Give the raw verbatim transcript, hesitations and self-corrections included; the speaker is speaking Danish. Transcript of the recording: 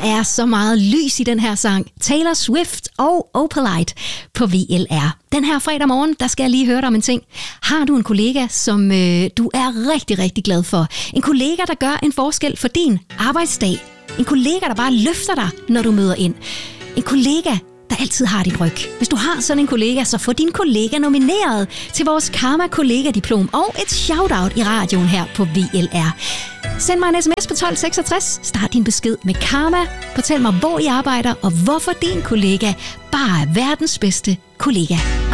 er så meget lys i den her sang. Taylor Swift og Opalite på V L R. Den her fredag morgen, der skal jeg lige høre dig om en ting. Har du en kollega, som øh, du er rigtig, rigtig glad for? En kollega, der gør en forskel for din arbejdsdag? En kollega, der bare løfter dig, når du møder ind? En kollega, der altid har dit ryg. Hvis du har sådan en kollega, så få din kollega nomineret til vores Karma Kollega-diplom og et shout-out i radioen her på V L R. Send mig en sms på tolv seksogtres. Start din besked med Karma. Fortæl mig, hvor I arbejder og hvorfor din kollega bare er verdens bedste kollega.